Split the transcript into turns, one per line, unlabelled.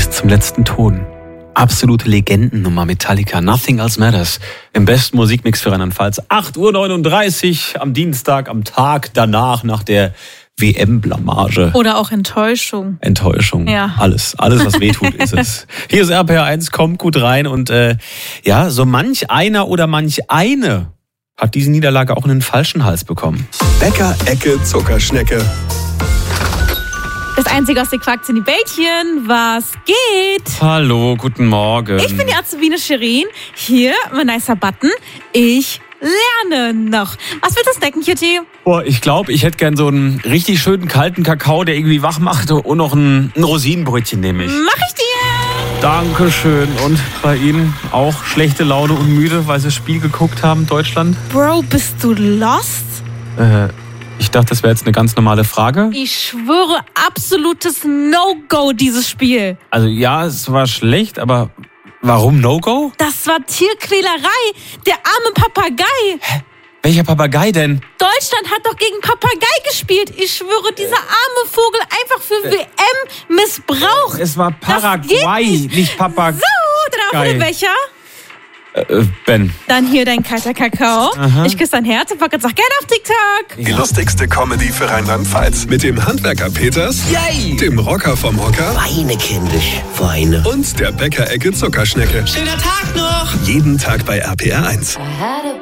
bis zum letzten Ton. Absolute Legendennummer Metallica, Nothing Else Matters. Im besten Musikmix für Rheinland-Pfalz. 8:39 Uhr am Dienstag, am Tag danach, nach der WM-Blamage.
Oder auch Enttäuschung.
Enttäuschung.
Ja.
Alles, was wehtut, ist es. Hier ist RPR1, kommt gut rein und so manch einer oder manch eine hat diese Niederlage auch in den falschen Hals bekommen.
Bäcker Ecke Zuckerschnecke.
Das Einzige aus den Quarks sind die Bällchen. Was geht?
Hallo, guten Morgen.
Ich bin die Azubine Shirin. Hier, mein nicer Button. Ich lerne noch. Was willst du snacken, Kitty?
Boah, ich glaube, ich hätte gern so einen richtig schönen kalten Kakao, der irgendwie wach macht, und noch ein Rosinenbrötchen nehme ich.
Mach ich dir!
Dankeschön. Und bei Ihnen auch schlechte Laune und müde, weil Sie das Spiel geguckt haben, Deutschland?
Bro, bist du lost?
Ich dachte, das wäre jetzt eine ganz normale Frage.
Ich schwöre, absolutes No-Go, dieses Spiel.
Also ja, es war schlecht, aber warum No-Go?
Das war Tierquälerei. Der arme Papagei.
Hä? Welcher Papagei denn?
Deutschland hat doch gegen Papagei gespielt. Ich schwöre, dieser arme Vogel einfach für WM missbraucht.
Es war Paraguay, nicht Papagei.
So, dann auch den Becher.
Ben.
Dann hier dein kalter Kakao.
Aha.
Ich küsse dein Herz und packe jetzt auch gerne auf TikTok.
Die lustigste Comedy für Rheinland-Pfalz. Mit dem Handwerker Peters,
Yay!
dem Rocker vom Hocker
Weine, kindisch, Weine.
und der Bäcker Ecke Zuckerschnecke.
Schöner Tag noch!
Jeden Tag bei RPR1.